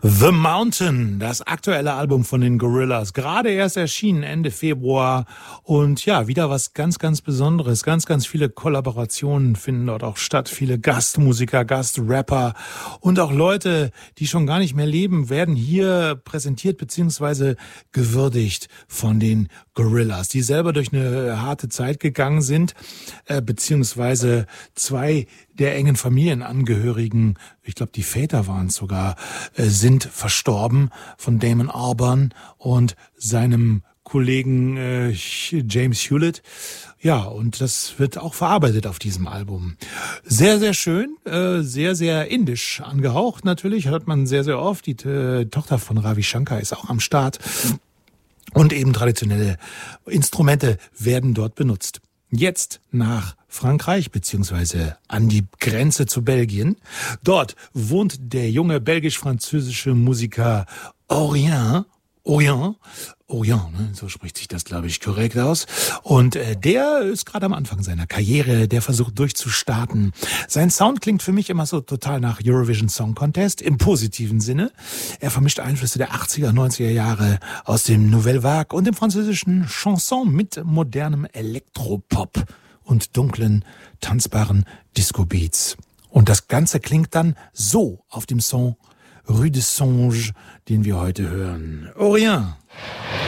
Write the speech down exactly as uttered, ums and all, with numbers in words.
The Mountain, das aktuelle Album von den Gorillaz, gerade erst erschienen Ende Februar und ja, wieder was ganz, ganz Besonderes. Ganz, ganz viele Kollaborationen finden dort auch statt, viele Gastmusiker, Gastrapper und auch Leute, die schon gar nicht mehr leben, werden hier präsentiert bzw. gewürdigt von den Gorillaz, die selber durch eine harte Zeit gegangen sind, äh, beziehungsweise zwei der engen Familienangehörigen, ich glaube die Väter waren es sogar, äh, sind verstorben, von Damon Albarn und seinem Kollegen äh, James Hewlett. Ja, und das wird auch verarbeitet auf diesem Album. Sehr, sehr schön, äh, sehr, sehr indisch angehaucht natürlich, hört man sehr, sehr oft. Die äh, Tochter von Ravi Shankar ist auch am Start. Und eben traditionelle Instrumente werden dort benutzt. Jetzt nach Frankreich beziehungsweise an die Grenze zu Belgien. Dort wohnt der junge belgisch-französische Musiker Orient, Orient, Orient, ne? So spricht sich das, glaube ich, korrekt aus. Und äh, der ist gerade am Anfang seiner Karriere, der versucht durchzustarten. Sein Sound klingt für mich immer so total nach Eurovision Song Contest, im positiven Sinne. Er vermischt Einflüsse der achtziger, neunziger Jahre aus dem Nouvelle Vague und dem französischen Chanson mit modernem Elektropop und dunklen, tanzbaren Disco-Beats. Und das Ganze klingt dann so auf dem Song Rue de Songe, den wir heute hören. Orient.